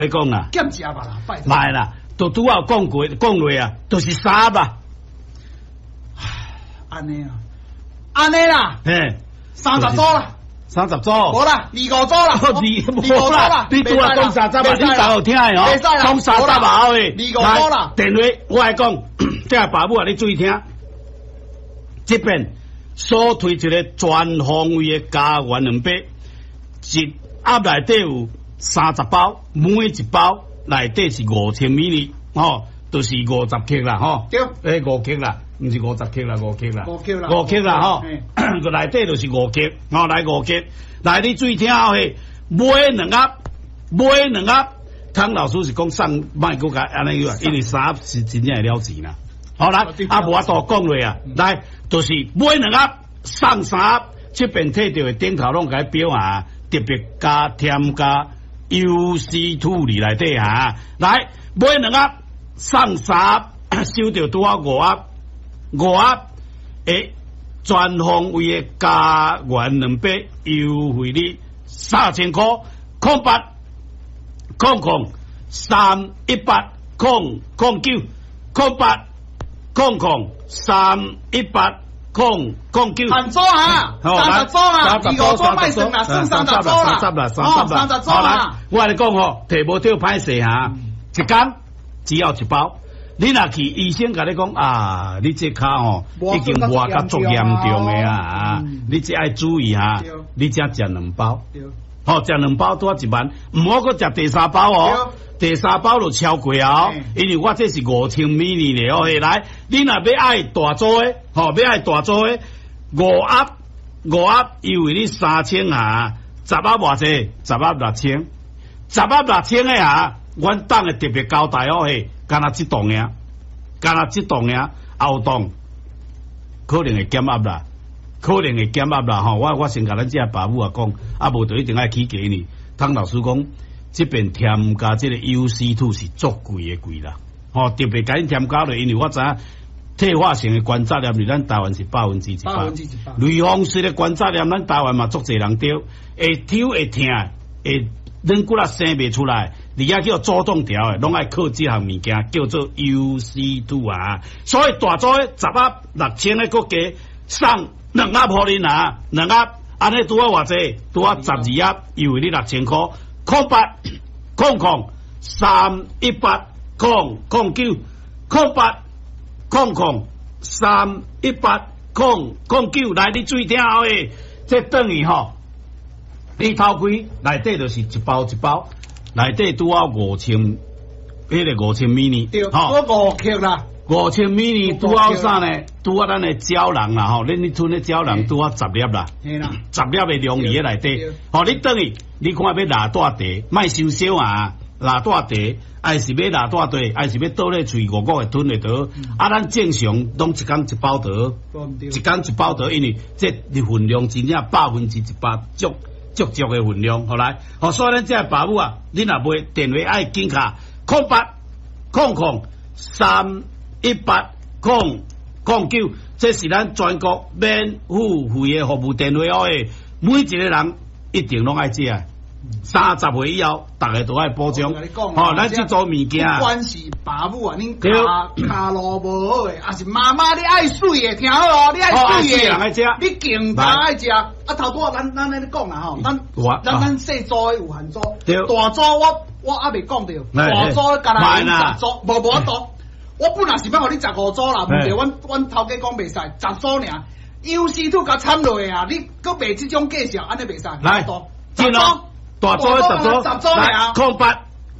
你讲啦， 减价吧啦，拜托。 卖啦，都拄好讲过讲落啊，都是三吧。 安尼啊，安尼啦， 嘿 30组啦。 30组， 无啦，25组啦，25组啦， 你拄啊讲30啊，你讲好听诶哦，讲30啊后诶 ，25组啦。 电话我来讲，这下爸母啊，你注意听，这边所推出的全方位的家园两百，一盒内底有30包，每一包内底是5000米哩，吼，就是50克啦，吼， 对 ，5克啦。毋是50克啦，5克啦 ，5克啦， 吼，个内底就是5克，吼来5克，来你注意听好嘿，买2盒，汤老师是讲送卖个安尼个，因为3盒是真正会了钱啦，好来，无法度讲落啊，来就是买2盒送3盒，这边摕到的顶头拢甲标啊，特别加添加 UC2 里内底啊，来买2盒送3盒，收到拄啊5盒。5盒诶，全方位的家园200优惠你3000块，0800 318 009 0800 318 009。 含组啊，30组啊，25组卖算啦，算30组啦，30组啦。 我来讲吼，摕无着歹势哈，一工只要1包。你若去医生甲你讲啊，你这骹吼已经活甲足严重的啊，你这爱注意哈，你只食2包，好食2包多1万，唔好搁食第3包哦，第3包就超过哦，因为我这是5000米哩咧哦，来，你若要爱大组的，吼要爱大组的5盒优惠你3000啊，10盒偌济，10盒6000，10盒6000的啊，阮党的特别交代哦嘿。干那这栋呀，后栋可能会减压啦，吼！我先甲咱这爸母啊讲，无就一定爱起价呢。汤老师讲，这边添加这个 UC2 是足贵啦，吼！特别甲因添加了，因为我知影退化性的关节炎，咱台湾是100%，类风湿的关节炎，咱台湾嘛足侪人得，会抽会痛，会软骨啊生袂出来。而家叫主动调诶，拢爱靠这项物件叫做 UC2 啊，所以大组诶10盒6000诶，搁加送2盒互恁啊，2盒安尼拄啊偌济，拄啊12盒，优惠你6000块，0800 318 009 0800 318 009，来你注意听好诶，这等于吼，你头开内底就是一包。内底拄啊5000，迄个5000米呢？ 吼，5克啦 ，5000米呢拄啊啥呢？拄啊咱的胶囊啦，吼，恁吞的胶囊拄啊10粒啦，10粒的量伫内底。吼，你等于你看要拿大茶，卖收小啊，拿大茶，还是要拿大茶，还是要倒咧喙5个吞会得？啊，咱正常拢一工1包得，一工1包得，因为这分量真正100%足的分量，好来，好，所以咱这爸母啊，你若买电话爱紧卡0800 318 009，这是咱全国免付费的服务电话哦诶，每一个人一定拢爱这，30岁以后，大家都爱保障。吼，咱这组物件， 不管是爸母啊，恁骹路无好诶，还是妈妈你爱水诶，听好哦，你爱水诶，你健康爱食。啊，头拄咱咧讲啦吼，咱细组诶有限组，大组我还未讲着，大组干那10组，无法度。我本来是要互你15组啦，毋对，阮头家讲袂使10组尔，UC2甲掺落啊，你搁卖这种价钱，安尼袂使。 来，进咯。大组10组，来0800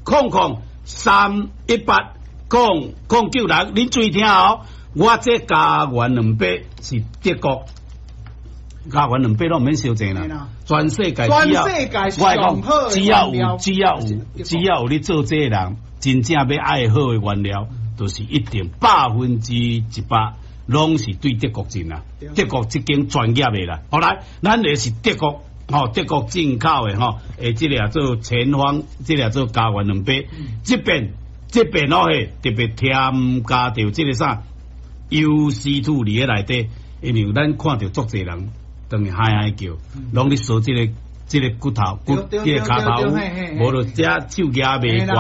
318 009人，恁注意听哦。我这家园200是德国，家园200拢免收钱啦。全世界我讲，只要有你做这人，真正要爱好的原料，就是一定100%，拢是对德国进啦。德国这间专业的啦。好来，咱也是德国。吼，德国进口的吼，这个做前方，这个做家园200，这边哦嘿，特别添加到这个啥 UC2 伫内底，因为咱看到足侪人，等于嗨叫，拢咧说这个这个骨头，这个骹头，无就这手举袂。